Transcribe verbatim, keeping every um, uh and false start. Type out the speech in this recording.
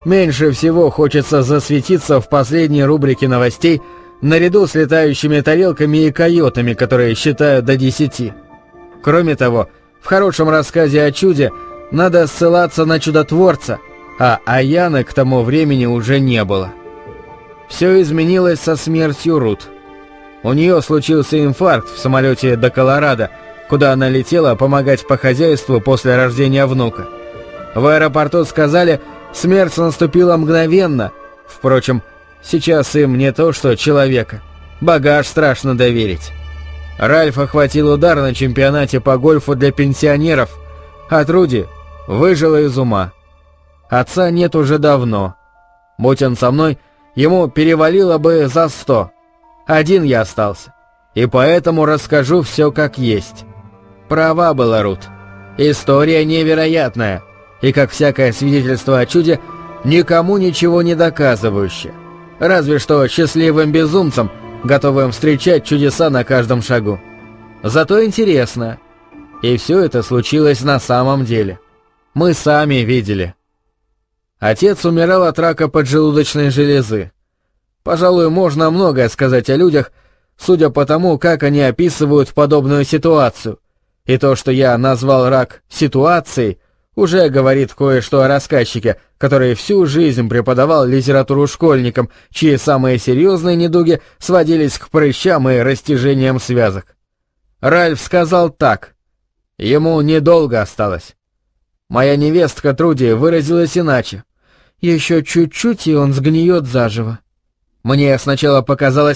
Меньше всего хочется засветиться в последней рубрике новостей наряду с летающими тарелками и койотами, которые считают до десяти. Кроме того, в хорошем рассказе о чуде надо ссылаться на чудотворца, а Аяны к тому времени уже не было. Все изменилось со смертью Рут. У нее случился инфаркт в самолете до Колорадо, куда она летела помогать по хозяйству после рождения внука. В аэропорту сказали, смерть наступила мгновенно. Впрочем, сейчас им не то что человека. Багаж страшно доверить. Ральф охватил удар на чемпионате по гольфу для пенсионеров, а Труди выжила из ума. Отца нет уже давно. Будь он со мной, ему перевалило бы за сто. Один я остался. И поэтому расскажу все как есть. Права была Рут. История невероятная. И, как всякое свидетельство о чуде, никому ничего не доказывающее. Разве что счастливым безумцам, готовым встречать чудеса на каждом шагу. Зато интересно. И все это случилось на самом деле. Мы сами видели. Отец умирал от рака поджелудочной железы. Пожалуй, можно многое сказать о людях, судя по тому, как они описывают подобную ситуацию. И то, что я назвал рак ситуацией, уже говорит кое-что о рассказчике, который всю жизнь преподавал литературу школьникам, чьи самые серьезные недуги сводились к прыщам и растяжениям связок. Ральф сказал так. Ему недолго осталось. Моя невестка Труди выразилась иначе. Еще чуть-чуть, и он сгниет заживо. Мне сначала показалось,